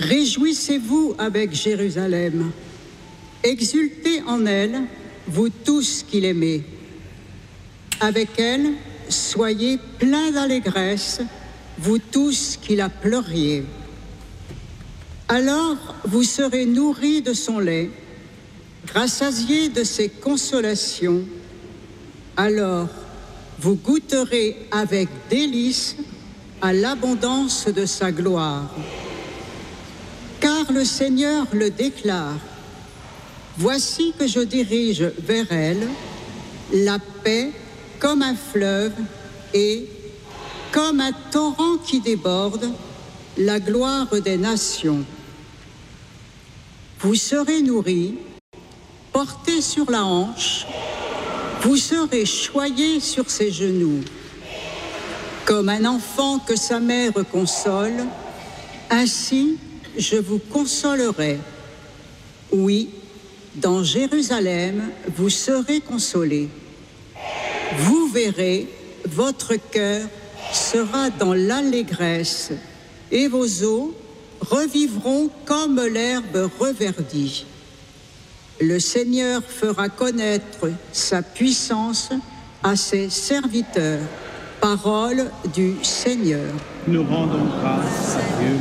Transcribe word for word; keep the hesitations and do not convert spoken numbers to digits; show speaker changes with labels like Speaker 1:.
Speaker 1: Réjouissez-vous avec Jérusalem. Exultez en elle, vous tous qui l'aimez. Avec elle, soyez pleins d'allégresse, vous tous qui la pleuriez. Alors vous serez nourris de son lait, rassasiés de ses consolations. Alors vous goûterez avec délice à l'abondance de sa gloire. Car le Seigneur le déclare. Voici que je dirige vers elle la paix comme un fleuve et, comme un torrent qui déborde, la gloire des nations. Vous serez nourris, portés sur la hanche, vous serez choyés sur ses genoux. Comme un enfant que sa mère console, ainsi je vous consolerai. Oui, dans Jérusalem, vous serez consolés. Vous verrez, votre cœur sera dans l'allégresse et vos os revivront comme l'herbe reverdie. Le Seigneur fera connaître sa puissance à ses serviteurs. Parole du Seigneur.
Speaker 2: Nous rendons grâce à Dieu.